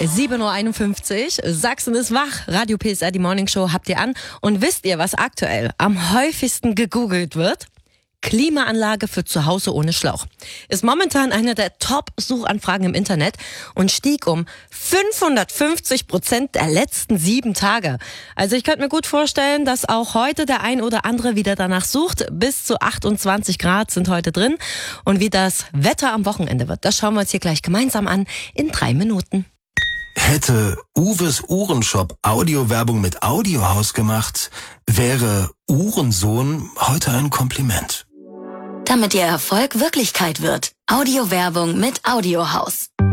7:51 Uhr. Sachsen ist wach. Radio PSR, die Morning Show habt ihr an. Und wisst ihr, was aktuell am häufigsten gegoogelt wird? Klimaanlage für zu Hause ohne Schlauch. Ist momentan eine der Top-Suchanfragen im Internet und stieg um 550% der letzten 7 Tage. Also ich könnte mir gut vorstellen, dass auch heute der ein oder andere wieder danach sucht. Bis zu 28 Grad sind heute drin. Und wie das Wetter am Wochenende wird, das schauen wir uns hier gleich gemeinsam an in 3 Minuten. Hätte Uwes Uhrenshop Audiowerbung mit Audiohaus gemacht, wäre Uhrensohn heute ein Kompliment. Damit Ihr Erfolg Wirklichkeit wird. Audiowerbung mit Audiohaus.